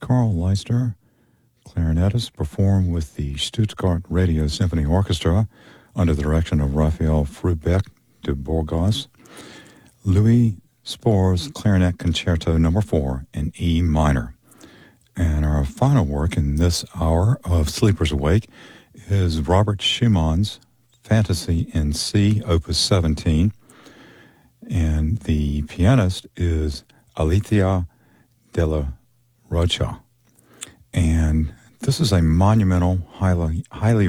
Carl Leister, clarinetist, performed with the Stuttgart Radio Symphony Orchestra under the direction of Raphael Frubeck de Burgos. Louis Spohr's Clarinet Concerto No. 4 in E minor. And our final work in this hour of Sleepers Awake is Robert Schumann's Fantasy in C, Opus 17. And the pianist is Alethea de la Rocha. And this is a monumental, highly